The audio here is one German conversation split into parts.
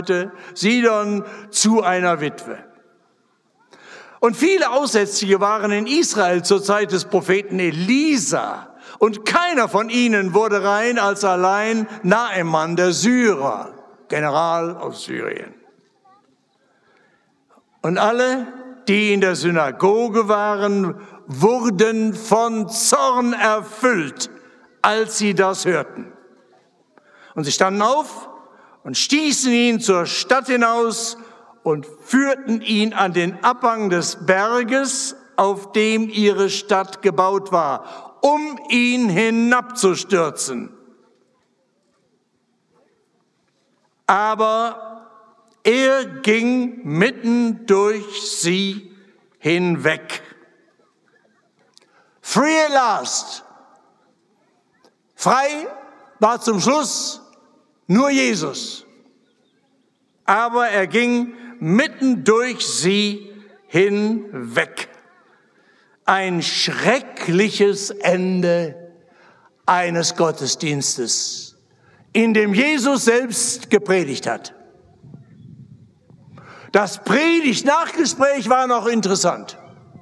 Sidon zu einer Witwe. Und viele Aussätzige waren in Israel zur Zeit des Propheten Elisa. Und keiner von ihnen wurde rein als allein Naaman, der Syrer, General aus Syrien. Und alle, die in der Synagoge waren, wurden von Zorn erfüllt, als sie das hörten. Und sie standen auf und stießen ihn zur Stadt hinaus und führten ihn an den Abhang des Berges, auf dem ihre Stadt gebaut war, um ihn hinabzustürzen. Aber er ging mitten durch sie hinweg. Free at last. Frei war zum Schluss nur Jesus. Aber er ging mitten durch sie hinweg. Ein schreckliches Ende eines Gottesdienstes, in dem Jesus selbst gepredigt hat. Das Predigt-Nachgespräch war noch interessant.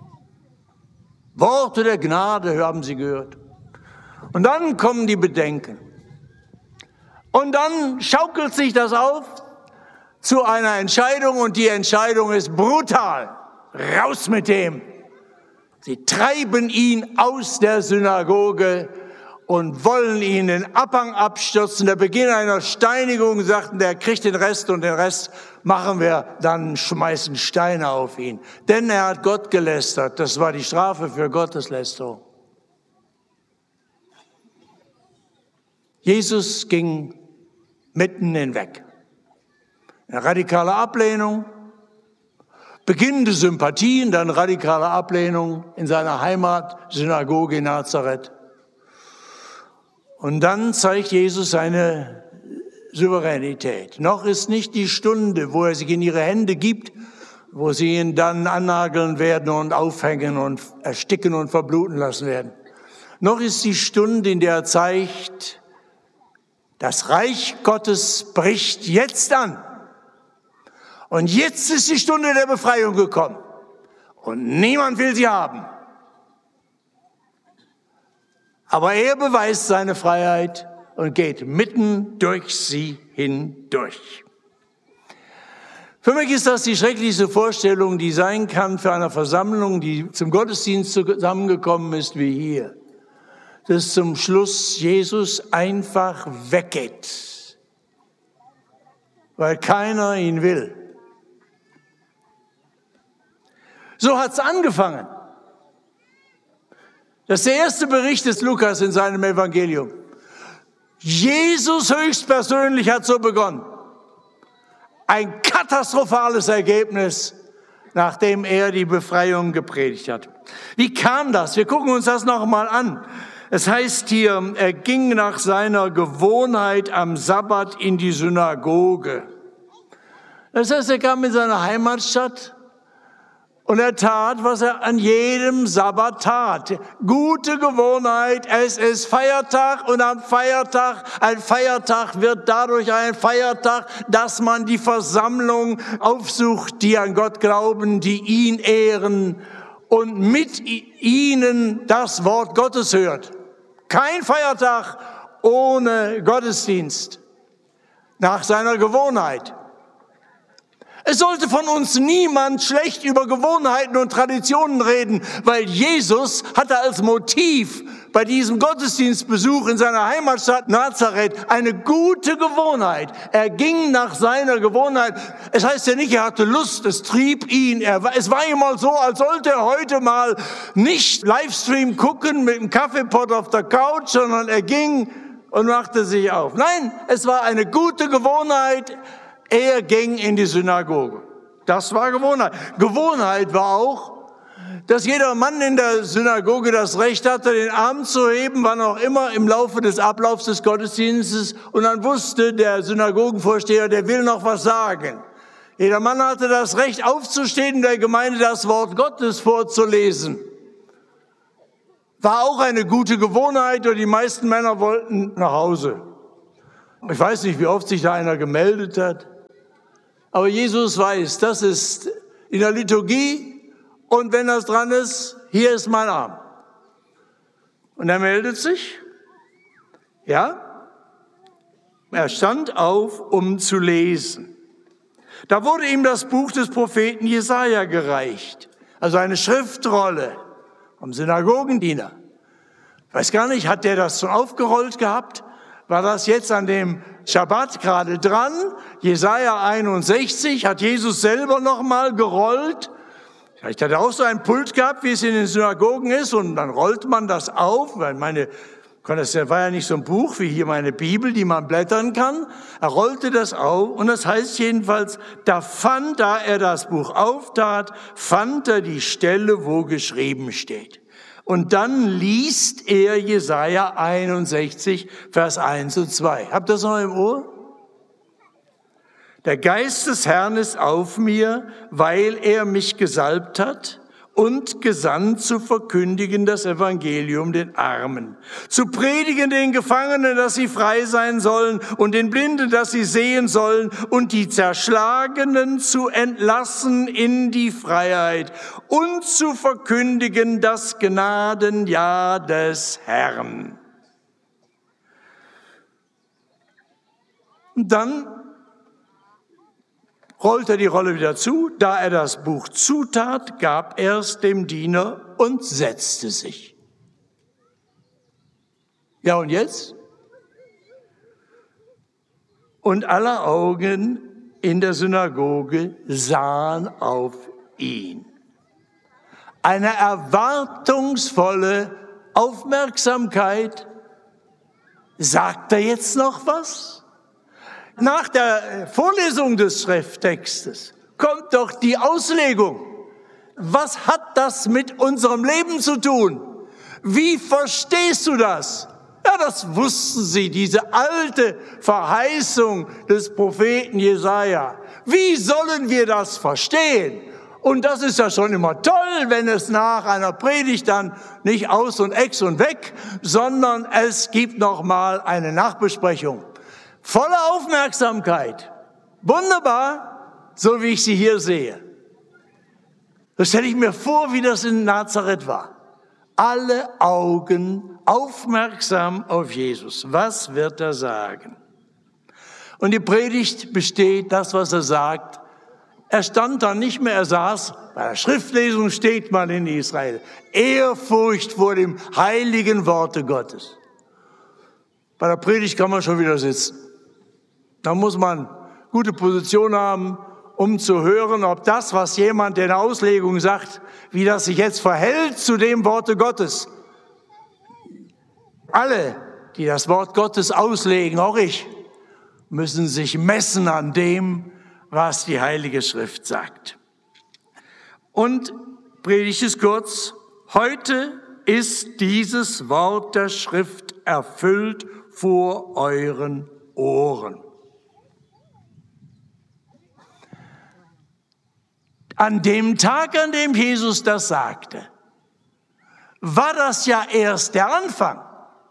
Worte der Gnade haben sie gehört. Und dann kommen die Bedenken. Und dann schaukelt sich das auf zu einer Entscheidung, und die Entscheidung ist brutal. Raus mit dem. Sie treiben ihn aus der Synagoge und wollen ihn den Abhang abstürzen. Der Beginn einer Steinigung, sagten, der kriegt den Rest, und den Rest machen wir dann, schmeißen Steine auf ihn. Denn er hat Gott gelästert. Das war die Strafe für Gotteslästerung. Jesus ging mitten hinweg. Eine radikale Ablehnung, beginnende Sympathien, dann radikale Ablehnung in seiner Heimatsynagoge in Nazareth. Und dann zeigt Jesus seine Souveränität. Noch ist nicht die Stunde, wo er sich in ihre Hände gibt, wo sie ihn dann annageln werden und aufhängen und ersticken und verbluten lassen werden. Noch ist die Stunde, in der er zeigt, das Reich Gottes bricht jetzt an. Und jetzt ist die Stunde der Befreiung gekommen. Und niemand will sie haben. Aber er beweist seine Freiheit und geht mitten durch sie hindurch. Für mich ist das die schrecklichste Vorstellung, die sein kann für eine Versammlung, die zum Gottesdienst zusammengekommen ist wie hier. Dass zum Schluss Jesus einfach weggeht, weil keiner ihn will. So hat's angefangen. Das ist der erste Bericht des Lukas in seinem Evangelium. Jesus höchstpersönlich hat so begonnen. Ein katastrophales Ergebnis, nachdem er die Befreiung gepredigt hat. Wie kam das? Wir gucken uns das noch mal an. Es heißt hier, er ging nach seiner Gewohnheit am Sabbat in die Synagoge. Das heißt, er kam in seine Heimatstadt und er tat, was er an jedem Sabbat tat. Gute Gewohnheit, es ist Feiertag, und am Feiertag, ein Feiertag wird dadurch ein Feiertag, dass man die Versammlung aufsucht, die an Gott glauben, die ihn ehren und mit ihnen das Wort Gottes hört. Kein Feiertag ohne Gottesdienst, nach seiner Gewohnheit. Es sollte von uns niemand schlecht über Gewohnheiten und Traditionen reden, weil Jesus hatte als Motiv bei diesem Gottesdienstbesuch in seiner Heimatstadt Nazareth eine gute Gewohnheit. Er ging nach seiner Gewohnheit. Es heißt ja nicht, er hatte Lust, es trieb ihn. Es war ihm mal so, als sollte er heute mal nicht Livestream gucken mit einem Kaffeepot auf der Couch, sondern er ging und machte sich auf. Nein, es war eine gute Gewohnheit. Er ging in die Synagoge. Das war Gewohnheit. Gewohnheit war auch, dass jeder Mann in der Synagoge das Recht hatte, den Arm zu heben, wann auch immer im Laufe des Ablaufs des Gottesdienstes. Und dann wusste der Synagogenvorsteher, der will noch was sagen. Jeder Mann hatte das Recht, aufzustehen und der Gemeinde das Wort Gottes vorzulesen. War auch eine gute Gewohnheit, und die meisten Männer wollten nach Hause. Ich weiß nicht, wie oft sich da einer gemeldet hat. Aber Jesus weiß, das ist in der Liturgie und wenn das dran ist, hier ist mein Arm. Und er meldet sich, ja, er stand auf, um zu lesen. Da wurde ihm das Buch des Propheten Jesaja gereicht, also eine Schriftrolle vom Synagogendiener. Ich weiß gar nicht, hat der das schon aufgerollt gehabt? War das jetzt an dem Schabbat gerade dran? Jesaja 61 hat Jesus selber nochmal gerollt. Vielleicht hat er auch so ein Pult gehabt, wie es in den Synagogen ist, und dann rollt man das auf, weil das war ja nicht so ein Buch wie hier meine Bibel, die man blättern kann. Er rollte das auf und das heißt jedenfalls, da er das Buch auftat, fand er die Stelle, wo geschrieben steht. Und dann liest er Jesaja 61, Vers 1 und 2. Habt ihr das noch im Ohr? Der Geist des Herrn ist auf mir, weil er mich gesalbt hat und gesandt zu verkündigen das Evangelium den Armen, zu predigen den Gefangenen, dass sie frei sein sollen und den Blinden, dass sie sehen sollen und die Zerschlagenen zu entlassen in die Freiheit und zu verkündigen das Gnadenjahr des Herrn. Und dann rollte er die Rolle wieder zu. Da er das Buch zutat, gab er es dem Diener und setzte sich. Ja, und jetzt? Und alle Augen in der Synagoge sahen auf ihn. Eine erwartungsvolle Aufmerksamkeit. Sagt er jetzt noch was? Nach der Vorlesung des Schrifttextes kommt doch die Auslegung. Was hat das mit unserem Leben zu tun? Wie verstehst du das? Ja, das wussten sie, diese alte Verheißung des Propheten Jesaja. Wie sollen wir das verstehen? Und das ist ja schon immer toll, wenn es nach einer Predigt dann nicht aus und ex und weg, sondern es gibt noch mal eine Nachbesprechung. Voller Aufmerksamkeit. Wunderbar, so wie ich sie hier sehe. Das stelle ich mir vor, wie das in Nazareth war. Alle Augen aufmerksam auf Jesus. Was wird er sagen? Und die Predigt besteht, das, was er sagt. Er stand dann nicht mehr, er saß, bei der Schriftlesung steht man in Israel, Ehrfurcht vor dem heiligen Worte Gottes. Bei der Predigt kann man schon wieder sitzen. Da muss man gute Position haben, um zu hören, ob das, was jemand in der Auslegung sagt, wie das sich jetzt verhält zu dem Worte Gottes. Alle, die das Wort Gottes auslegen, auch ich, müssen sich messen an dem, was die Heilige Schrift sagt. Und Predigt ist kurz. Heute ist dieses Wort der Schrift erfüllt vor euren Ohren. An dem Tag, an dem Jesus das sagte, war das ja erst der Anfang.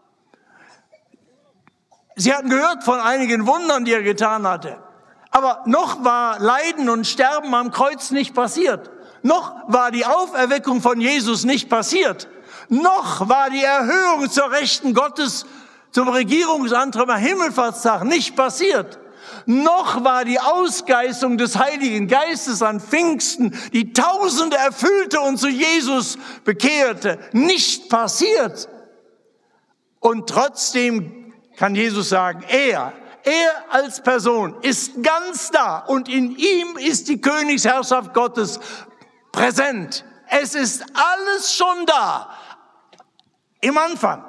Sie hatten gehört von einigen Wundern, die er getan hatte. Aber noch war Leiden und Sterben am Kreuz nicht passiert. Noch war die Auferweckung von Jesus nicht passiert. Noch war die Erhöhung zur Rechten Gottes zum Regierungsantrag am Himmelfahrtstag nicht passiert. Noch war die Ausgeißung des Heiligen Geistes an Pfingsten, die Tausende erfüllte und zu Jesus bekehrte, nicht passiert. Und trotzdem kann Jesus sagen, er als Person ist ganz da und in ihm ist die Königsherrschaft Gottes präsent. Es ist alles schon da im Anfang.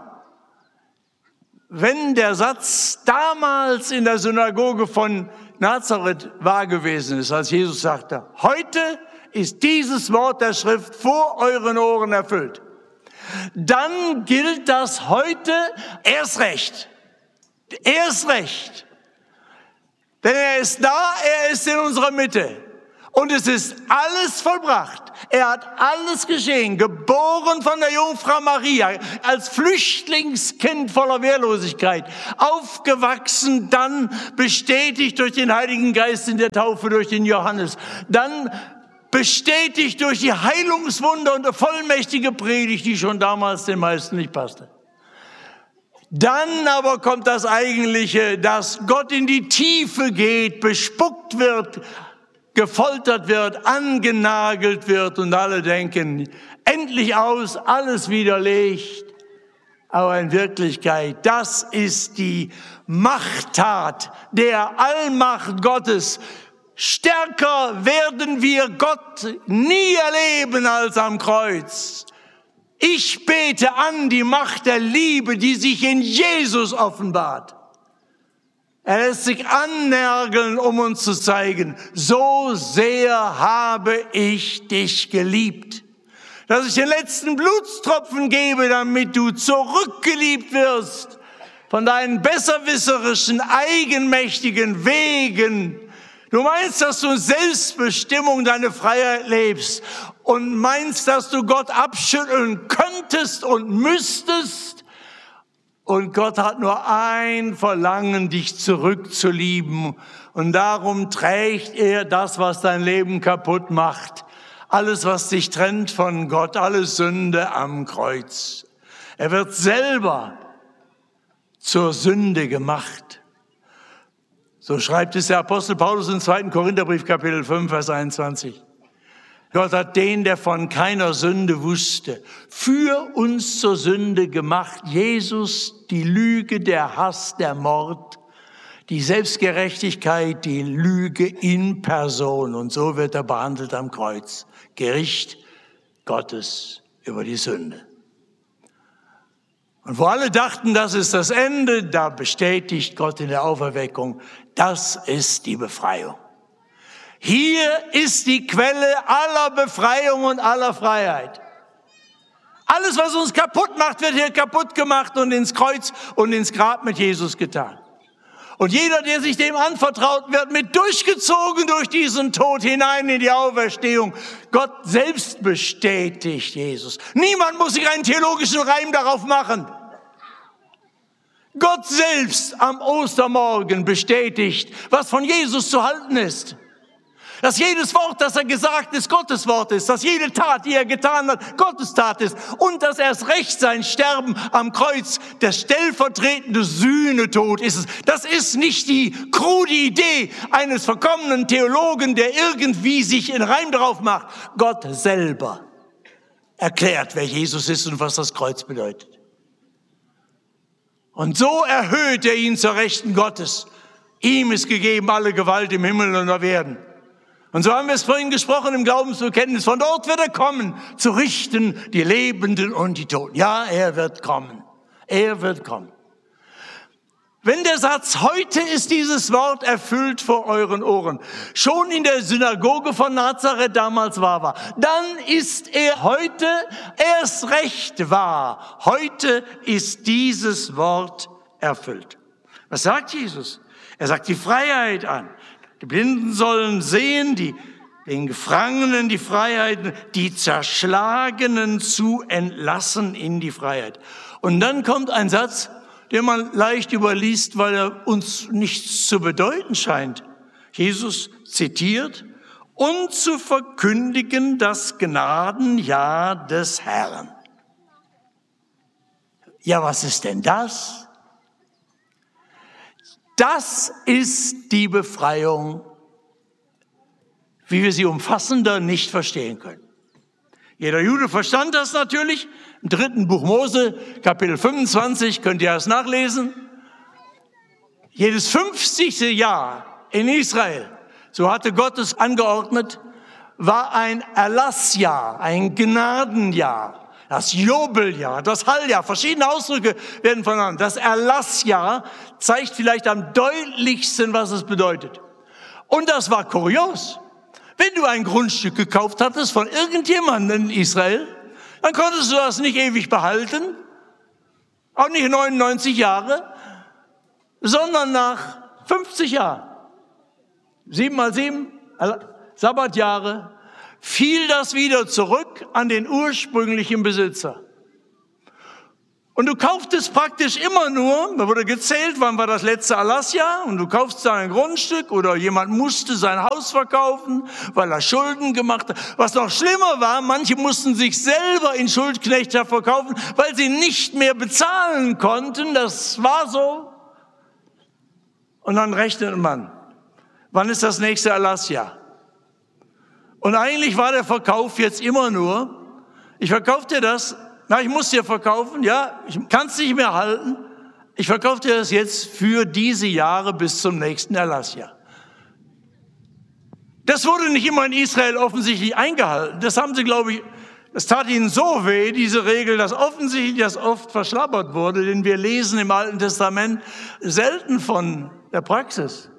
Wenn der Satz damals in der Synagoge von Nazareth wahr gewesen ist, als Jesus sagte, heute ist dieses Wort der Schrift vor euren Ohren erfüllt, dann gilt das heute erst recht. Erst recht. Denn er ist da, er ist in unserer Mitte. Und es ist alles vollbracht. Er hat alles geschehen, geboren von der Jungfrau Maria, als Flüchtlingskind voller Wehrlosigkeit, aufgewachsen, dann bestätigt durch den Heiligen Geist in der Taufe durch den Johannes, dann bestätigt durch die Heilungswunder und die vollmächtige Predigt, die schon damals den meisten nicht passte. Dann aber kommt das Eigentliche, dass Gott in die Tiefe geht, bespuckt wird, gefoltert wird, angenagelt wird und alle denken, endlich aus, alles widerlegt. Aber in Wirklichkeit, das ist die Machttat der Allmacht Gottes. Stärker werden wir Gott nie erleben als am Kreuz. Ich bete an die Macht der Liebe, die sich in Jesus offenbart. Er lässt sich annärgeln, um uns zu zeigen, so sehr habe ich dich geliebt, dass ich den letzten Blutstropfen gebe, damit du zurückgeliebt wirst von deinen besserwisserischen, eigenmächtigen Wegen. Du meinst, dass du in Selbstbestimmung deine Freiheit lebst und meinst, dass du Gott abschütteln könntest und müsstest. Und Gott hat nur ein Verlangen, dich zurückzulieben. Und darum trägt er das, was dein Leben kaputt macht. Alles, was dich trennt von Gott, alle Sünde am Kreuz. Er wird selber zur Sünde gemacht. So schreibt es der Apostel Paulus im 2. Korintherbrief, Kapitel 5, Vers 21. Gott hat den, der von keiner Sünde wusste, für uns zur Sünde gemacht. Jesus, die Lüge, der Hass, der Mord, die Selbstgerechtigkeit, die Lüge in Person. Und so wird er behandelt am Kreuz. Gericht Gottes über die Sünde. Und wo alle dachten, das ist das Ende, da bestätigt Gott in der Auferweckung, das ist die Befreiung. Hier ist die Quelle aller Befreiung und aller Freiheit. Alles, was uns kaputt macht, wird hier kaputt gemacht und ins Kreuz und ins Grab mit Jesus getan. Und jeder, der sich dem anvertraut, wird mit durchgezogen durch diesen Tod hinein in die Auferstehung. Gott selbst bestätigt Jesus. Niemand muss sich einen theologischen Reim darauf machen. Gott selbst am Ostermorgen bestätigt, was von Jesus zu halten ist. Dass jedes Wort, das er gesagt ist, Gottes Wort ist. Dass jede Tat, die er getan hat, Gottes Tat ist. Und dass erst recht sein Sterben am Kreuz der stellvertretende Sühnetod ist. Das ist nicht die krude Idee eines verkommenen Theologen, der irgendwie sich einen Reim darauf macht. Gott selber erklärt, wer Jesus ist und was das Kreuz bedeutet. Und so erhöht er ihn zur Rechten Gottes. Ihm ist gegeben alle Gewalt im Himmel und auf Erden. Und so haben wir es vorhin gesprochen im Glaubensbekenntnis. Von dort wird er kommen, zu richten die Lebenden und die Toten. Ja, er wird kommen. Er wird kommen. Wenn der Satz, heute ist dieses Wort erfüllt vor euren Ohren, schon in der Synagoge von Nazareth damals wahr war, dann ist er heute erst recht wahr. Heute ist dieses Wort erfüllt. Was sagt Jesus? Er sagt die Freiheit an. Die Blinden sollen sehen, den Gefangenen die Freiheit, die Zerschlagenen zu entlassen in die Freiheit. Und dann kommt ein Satz, den man leicht überliest, weil er uns nichts zu bedeuten scheint. Jesus zitiert, und zu verkündigen das Gnadenjahr des Herrn. Ja, was ist denn das? Das ist die Befreiung, wie wir sie umfassender nicht verstehen können. Jeder Jude verstand das natürlich. Im 3. Buch Mose, Kapitel 25, könnt ihr das nachlesen. Jedes 50. Jahr in Israel, so hatte Gott es angeordnet, war ein Erlassjahr, ein Gnadenjahr. Das Jobeljahr, das Halljahr, verschiedene Ausdrücke werden voneinander. Das Erlassjahr zeigt vielleicht am deutlichsten, was es bedeutet. Und das war kurios. Wenn du ein Grundstück gekauft hattest von irgendjemandem in Israel, dann konntest du das nicht ewig behalten, auch nicht 99 Jahre, sondern nach 50 Jahren. 7 mal 7, Sabbatjahre, fiel das wieder zurück an den ursprünglichen Besitzer. Und du kauftest praktisch immer nur, da wurde gezählt, wann war das letzte Erlassjahr, und du kaufst da ein Grundstück oder jemand musste sein Haus verkaufen, weil er Schulden gemacht hat. Was noch schlimmer war, manche mussten sich selber in Schuldknechtschaft verkaufen, weil sie nicht mehr bezahlen konnten. Das war so. Und dann rechnet man, wann ist das nächste Erlassjahr? Und eigentlich war der Verkauf jetzt immer nur, ich verkaufe dir das, na, ich muss dir verkaufen, ja, ich kann es nicht mehr halten. Ich verkaufe dir das jetzt für diese Jahre bis zum nächsten Erlassjahr. Das wurde nicht immer in Israel offensichtlich eingehalten. Das haben sie, glaube ich, das tat ihnen so weh, diese Regel, dass offensichtlich das oft verschlabbert wurde, denn wir lesen im Alten Testament selten von der Praxis.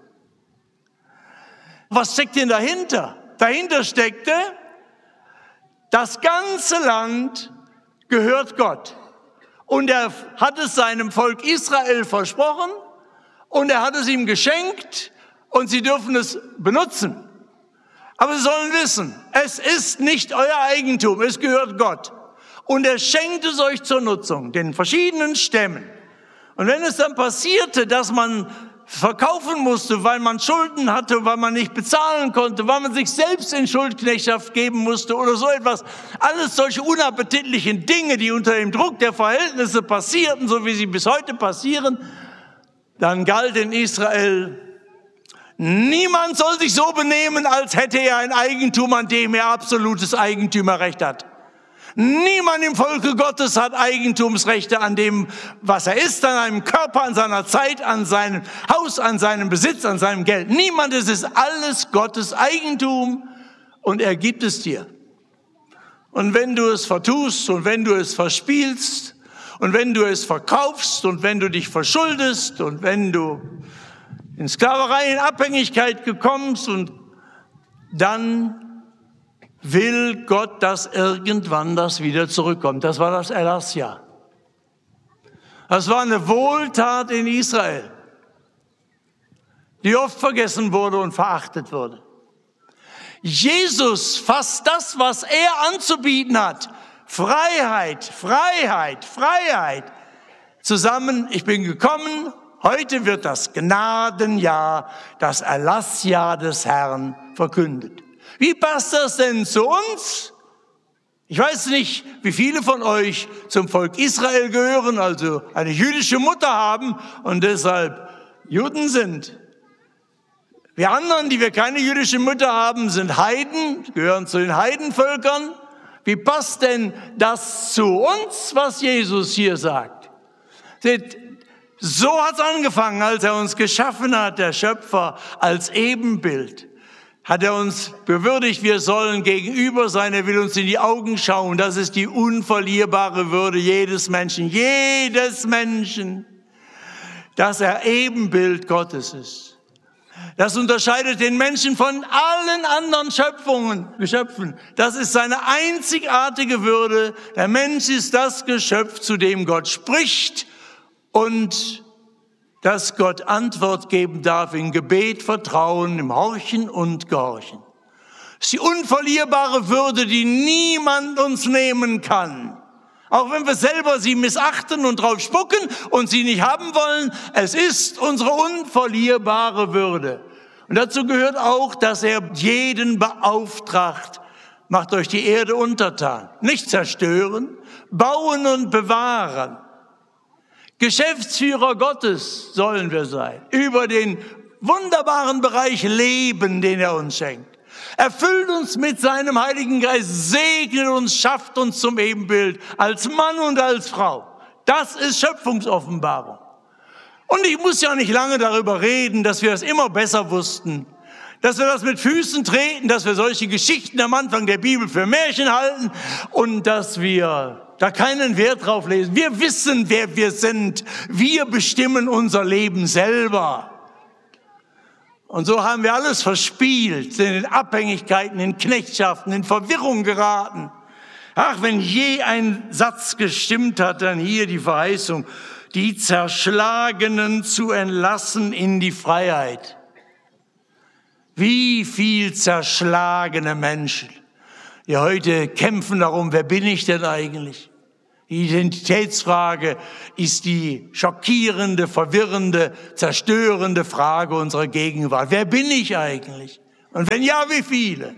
Was steckt denn dahinter? Dahinter steckte, das ganze Land gehört Gott. Und er hat es seinem Volk Israel versprochen und er hat es ihm geschenkt und sie dürfen es benutzen. Aber sie sollen wissen, es ist nicht euer Eigentum, es gehört Gott. Und er schenkt es euch zur Nutzung, den verschiedenen Stämmen. Und wenn es dann passierte, dass man verkaufen musste, weil man Schulden hatte, weil man nicht bezahlen konnte, weil man sich selbst in Schuldknechtschaft geben musste oder so etwas. Alles solche unappetitlichen Dinge, die unter dem Druck der Verhältnisse passierten, so wie sie bis heute passieren. Dann galt in Israel, niemand soll sich so benehmen, als hätte er ein Eigentum, an dem er absolutes Eigentümerrecht hat. Niemand im Volke Gottes hat Eigentumsrechte an dem, was er ist, an einem Körper, an seiner Zeit, an seinem Haus, an seinem Besitz, an seinem Geld. Niemand, es ist alles Gottes Eigentum und er gibt es dir. Und wenn du es vertust und wenn du es verspielst und wenn du es verkaufst und wenn du dich verschuldest und wenn du in Sklaverei, in Abhängigkeit gekommst und dann will Gott, dass irgendwann das wieder zurückkommt. Das war das Erlassjahr. Das war eine Wohltat in Israel, die oft vergessen wurde und verachtet wurde. Jesus fasst das, was er anzubieten hat, Freiheit, Freiheit, Freiheit, zusammen. Ich bin gekommen, heute wird das Gnadenjahr, das Erlassjahr des Herrn verkündet. Wie passt das denn zu uns? Ich weiß nicht, wie viele von euch zum Volk Israel gehören, also eine jüdische Mutter haben und deshalb Juden sind. Wir anderen, die wir keine jüdische Mutter haben, sind Heiden, gehören zu den Heidenvölkern. Wie passt denn das zu uns, was Jesus hier sagt? Seht, so hat es angefangen, als er uns geschaffen hat, der Schöpfer, als Ebenbild. Hat er uns bewürdigt, wir sollen gegenüber sein, er will uns in die Augen schauen. Das ist die unverlierbare Würde jedes Menschen, dass er Ebenbild Gottes ist. Das unterscheidet den Menschen von allen anderen Geschöpfen. Das ist seine einzigartige Würde. Der Mensch ist das Geschöpf, zu dem Gott spricht und dass Gott Antwort geben darf in Gebet, Vertrauen, im Horchen und Gehorchen. Das ist die unverlierbare Würde, die niemand uns nehmen kann. Auch wenn wir selber sie missachten und drauf spucken und sie nicht haben wollen, es ist unsere unverlierbare Würde. Und dazu gehört auch, dass er jeden beauftragt, macht euch die Erde untertan. Nicht zerstören, bauen und bewahren. Geschäftsführer Gottes sollen wir sein, über den wunderbaren Bereich Leben, den er uns schenkt. Erfüllt uns mit seinem Heiligen Geist, segnet uns, schafft uns zum Ebenbild, als Mann und als Frau. Das ist Schöpfungsoffenbarung. Und ich muss ja nicht lange darüber reden, dass wir es immer besser wussten, dass wir das mit Füßen treten, dass wir solche Geschichten am Anfang der Bibel für Märchen halten und dass wir da keinen Wert drauf lesen. Wir wissen, wer wir sind. Wir bestimmen unser Leben selber. Und so haben wir alles verspielt, sind in Abhängigkeiten, in Knechtschaften, in Verwirrung geraten. Ach, wenn je ein Satz gestimmt hat, dann hier die Verheißung, die Zerschlagenen zu entlassen in die Freiheit. Wie viel zerschlagene Menschen, die heute kämpfen darum, wer bin ich denn eigentlich? Die Identitätsfrage ist die schockierende, verwirrende, zerstörende Frage unserer Gegenwart. Wer bin ich eigentlich? Und wenn ja, wie viele?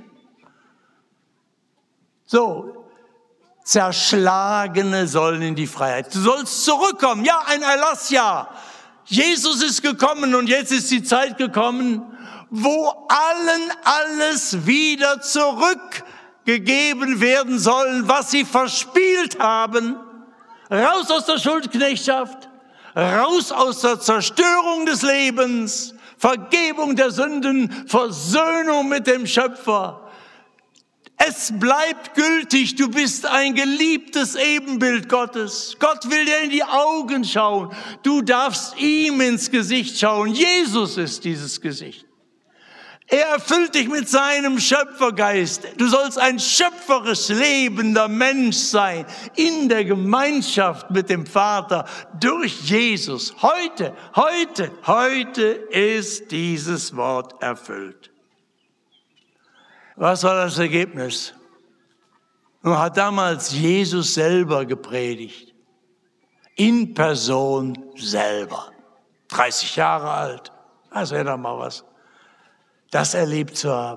So, Zerschlagene sollen in die Freiheit. Du sollst zurückkommen. Ja, ein Erlassjahr. Jesus ist gekommen und jetzt ist die Zeit gekommen, wo allen alles wieder zurückgegeben werden sollen, was sie verspielt haben. Raus aus der Schuldknechtschaft, raus aus der Zerstörung des Lebens, Vergebung der Sünden, Versöhnung mit dem Schöpfer. Es bleibt gültig, du bist ein geliebtes Ebenbild Gottes. Gott will dir in die Augen schauen. Du darfst ihm ins Gesicht schauen. Jesus ist dieses Gesicht. Er erfüllt dich mit seinem Schöpfergeist. Du sollst ein schöpferisch lebender Mensch sein in der Gemeinschaft mit dem Vater durch Jesus. Heute ist dieses Wort erfüllt. Was war das Ergebnis? Nun hat damals Jesus selber gepredigt. In Person selber. 30 Jahre alt. Das wäre doch mal was. Das erlebt zu haben.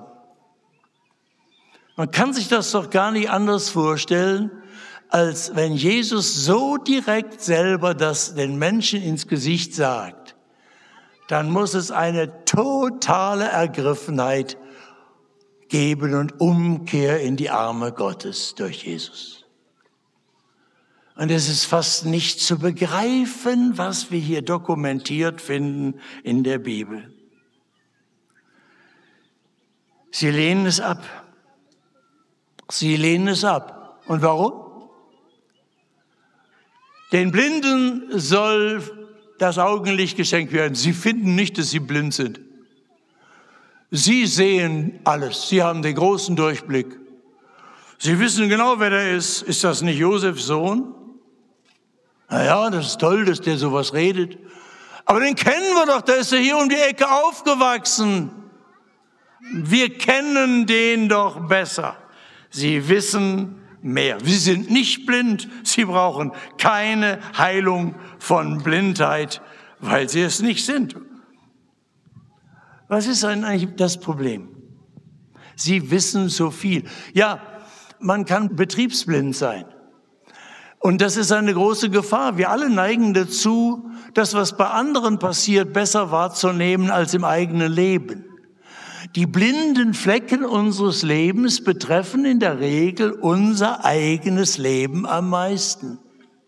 Man kann sich das doch gar nicht anders vorstellen, als wenn Jesus so direkt selber das den Menschen ins Gesicht sagt. Dann muss es eine totale Ergriffenheit geben und Umkehr in die Arme Gottes durch Jesus. Und es ist fast nicht zu begreifen, was wir hier dokumentiert finden in der Bibel. Sie lehnen es ab. Sie lehnen es ab. Und warum? Den Blinden soll das Augenlicht geschenkt werden. Sie finden nicht, dass sie blind sind. Sie sehen alles. Sie haben den großen Durchblick. Sie wissen genau, wer der ist. Ist das nicht Josefs Sohn? Naja, das ist toll, dass der sowas redet. Aber den kennen wir doch, der ist ja hier um die Ecke aufgewachsen. Wir kennen den doch besser. Sie wissen mehr. Sie sind nicht blind. Sie brauchen keine Heilung von Blindheit, weil sie es nicht sind. Was ist eigentlich das Problem? Sie wissen so viel. Ja, man kann betriebsblind sein. Und das ist eine große Gefahr. Wir alle neigen dazu, das, was bei anderen passiert, besser wahrzunehmen als im eigenen Leben. Die blinden Flecken unseres Lebens betreffen in der Regel unser eigenes Leben am meisten.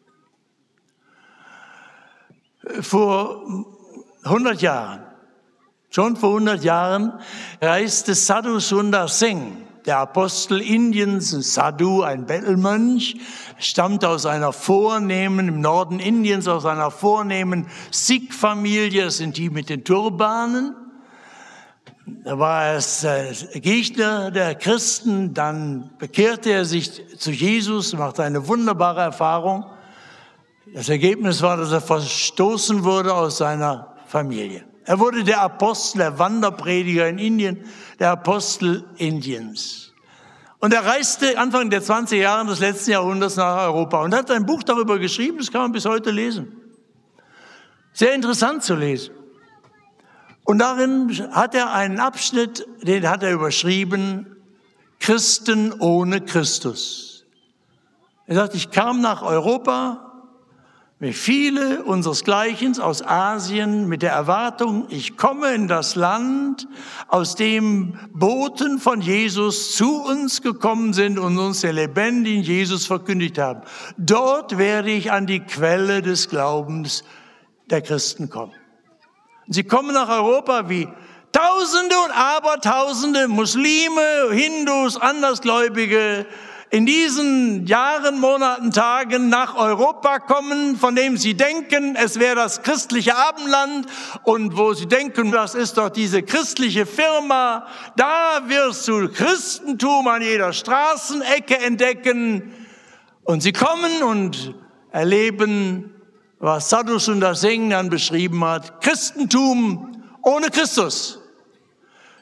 Vor 100 Jahren, schon vor 100 Jahren, reiste Sadhu Sundar Singh, der Apostel Indiens, Sadhu, ein Bettelmönch, stammt aus einer vornehmen, im Norden Indiens, aus einer vornehmen Sikh-Familie, das sind die mit den Turbanen. Da war er Gegner der Christen, dann bekehrte er sich zu Jesus, machte eine wunderbare Erfahrung. Das Ergebnis war, dass er verstoßen wurde aus seiner Familie. Er wurde der Apostel, der Wanderprediger in Indien, der Apostel Indiens. Und er reiste Anfang der 20er Jahre des letzten Jahrhunderts nach Europa und hat ein Buch darüber geschrieben, das kann man bis heute lesen. Sehr interessant zu lesen. Und darin hat er einen Abschnitt, den hat er überschrieben, Christen ohne Christus. Er sagt, ich kam nach Europa, wie viele unseresgleichen aus Asien, mit der Erwartung, ich komme in das Land, aus dem Boten von Jesus zu uns gekommen sind und uns den lebendigen Jesus verkündigt haben. Dort werde ich an die Quelle des Glaubens der Christen kommen. Sie kommen nach Europa wie Tausende und Abertausende Muslime, Hindus, Andersgläubige in diesen Jahren, Monaten, Tagen nach Europa kommen, von dem sie denken, es wäre das christliche Abendland und wo sie denken, das ist doch diese christliche Firma, da wirst du Christentum an jeder Straßenecke entdecken. Und sie kommen und erleben, was Sadhu Sundar Singh dann beschrieben hat, Christentum ohne Christus.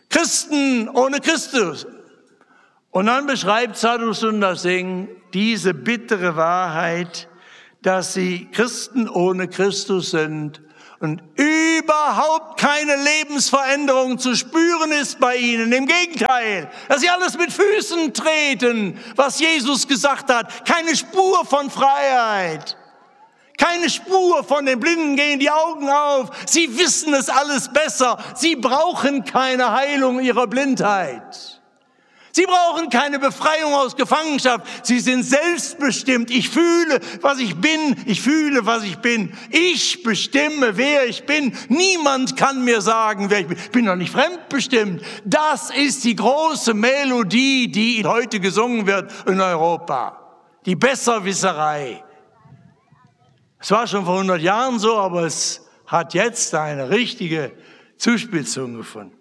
Christen ohne Christus. Und dann beschreibt Sadhu Sundar Singh diese bittere Wahrheit, dass sie Christen ohne Christus sind und überhaupt keine Lebensveränderung zu spüren ist bei ihnen. Im Gegenteil, dass sie alles mit Füßen treten, was Jesus gesagt hat. Keine Spur von Freiheit. Keine Spur von den Blinden gehen die Augen auf. Sie wissen es alles besser. Sie brauchen keine Heilung ihrer Blindheit. Sie brauchen keine Befreiung aus Gefangenschaft. Sie sind selbstbestimmt. Ich fühle, was ich bin. Ich fühle, was ich bin. Ich bestimme, wer ich bin. Niemand kann mir sagen, wer ich bin. Ich bin doch nicht fremdbestimmt. Das ist die große Melodie, die heute gesungen wird in Europa. Die Besserwisserei. Es war schon vor 100 Jahren so, aber es hat jetzt eine richtige Zuspitzung gefunden.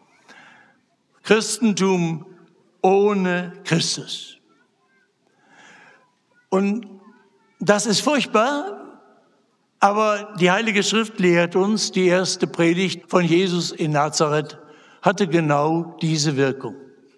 Christentum ohne Christus. Und das ist furchtbar, aber die Heilige Schrift lehrt uns, die erste Predigt von Jesus in Nazareth hatte genau diese Wirkung.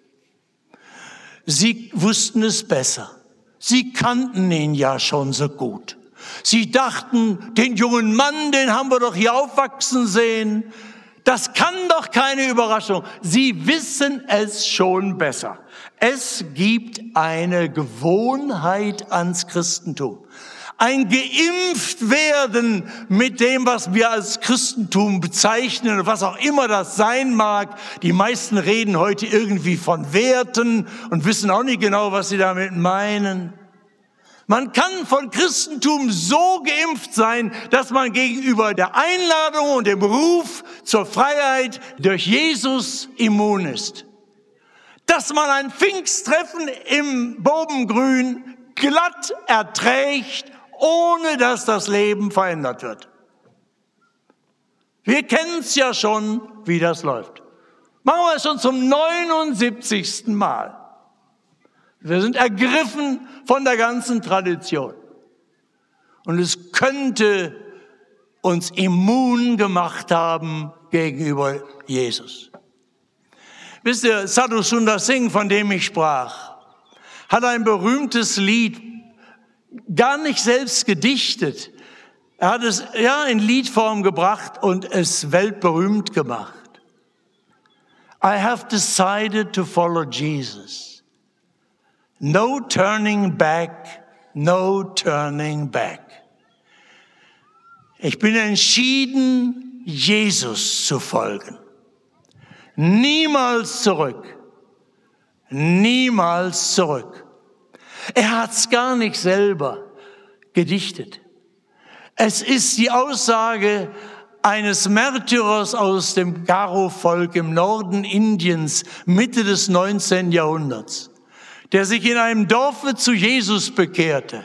Sie wussten es besser. Sie kannten ihn ja schon so gut. Sie dachten, den jungen Mann, den haben wir doch hier aufwachsen sehen. Das kann doch keine Überraschung. Sie wissen es schon besser. Es gibt eine Gewohnheit ans Christentum. Ein Geimpftwerden mit dem, was wir als Christentum bezeichnen, was auch immer das sein mag. Die meisten reden heute irgendwie von Werten und wissen auch nicht genau, was sie damit meinen. Man kann von Christentum so geimpft sein, dass man gegenüber der Einladung und dem Ruf zur Freiheit durch Jesus immun ist. Dass man ein Pfingsttreffen im Bobengrün glatt erträgt, ohne dass das Leben verändert wird. Wir kennen es ja schon, wie das läuft. Machen wir es schon zum 79. Mal. Wir sind ergriffen von der ganzen Tradition. Und es könnte uns immun gemacht haben gegenüber Jesus. Wisst ihr, Sadhu Sundar Singh, von dem ich sprach, hat ein berühmtes Lied gar nicht selbst gedichtet. Er hat es in Liedform gebracht und es weltberühmt gemacht. I have decided to follow Jesus. No turning back, no turning back. Ich bin entschieden, Jesus zu folgen. Niemals zurück. Niemals zurück. Er hat's gar nicht selber gedichtet. Es ist die Aussage eines Märtyrers aus dem Garo-Volk im Norden Indiens, Mitte des 19. Jahrhunderts. Der sich in einem Dorfe zu Jesus bekehrte.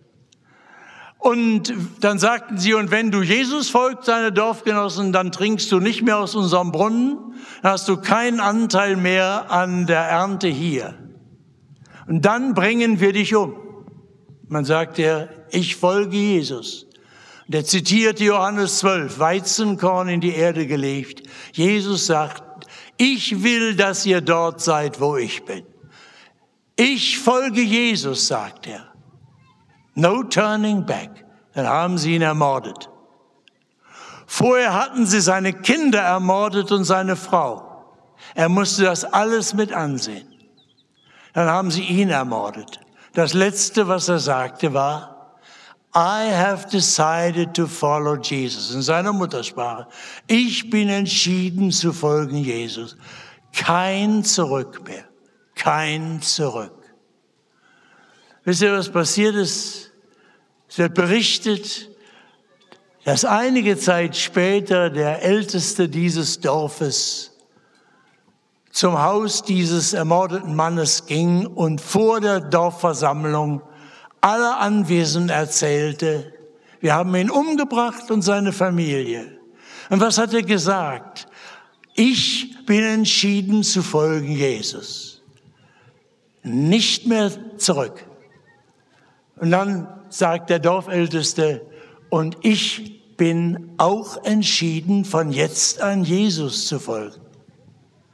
Und dann sagten sie, und wenn du Jesus folgst, seine Dorfgenossen, dann trinkst du nicht mehr aus unserem Brunnen, dann hast du keinen Anteil mehr an der Ernte hier. Und dann bringen wir dich um. Man sagt ich folge Jesus. Und er zitierte Johannes 12, Weizenkorn in die Erde gelegt. Jesus sagt, ich will, dass ihr dort seid, wo ich bin. Ich folge Jesus, sagt er. No turning back. Dann haben sie ihn ermordet. Vorher hatten sie seine Kinder ermordet und seine Frau. Er musste das alles mit ansehen. Dann haben sie ihn ermordet. Das Letzte, was er sagte, war, I have decided to follow Jesus. In seiner Muttersprache. Ich bin entschieden zu folgen Jesus. Kein Zurück mehr. Kein Zurück. Wisst ihr, was passiert ist? Es wird berichtet, dass einige Zeit später der Älteste dieses Dorfes zum Haus dieses ermordeten Mannes ging und vor der Dorfversammlung aller Anwesenden erzählte, wir haben ihn umgebracht und seine Familie. Und was hat er gesagt? Ich bin entschieden zu folgen Jesus. Nicht mehr zurück. Und dann sagt der Dorfälteste, und ich bin auch entschieden, von jetzt an Jesus zu folgen.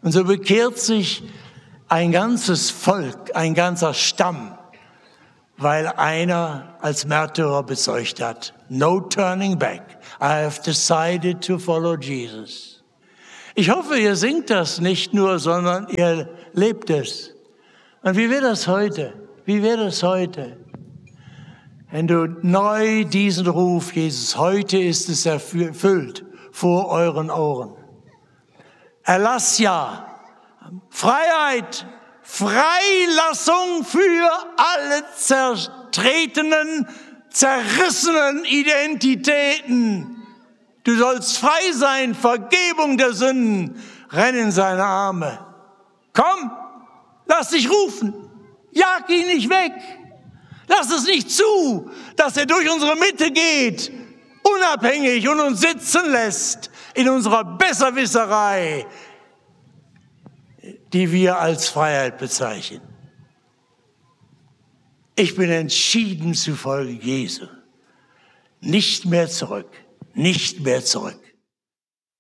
Und so bekehrt sich ein ganzes Volk, ein ganzer Stamm, weil einer als Märtyrer bezeugt hat. No turning back. I have decided to follow Jesus. Ich hoffe, ihr singt das nicht nur, sondern ihr lebt es. Und wie wäre das heute? Wie wäre das heute? Wenn du neu diesen Ruf, Jesus, heute ist es erfüllt vor euren Ohren. Erlass ja, Freiheit, Freilassung für alle zertretenen, zerrissenen Identitäten. Du sollst frei sein, Vergebung der Sünden, renn in seine Arme. Komm, lass dich rufen, jag ihn nicht weg. Lass es nicht zu, dass er durch unsere Mitte geht, unabhängig und uns sitzen lässt in unserer Besserwisserei, die wir als Freiheit bezeichnen. Ich bin entschieden zu Folge Jesu. Nicht mehr zurück, nicht mehr zurück.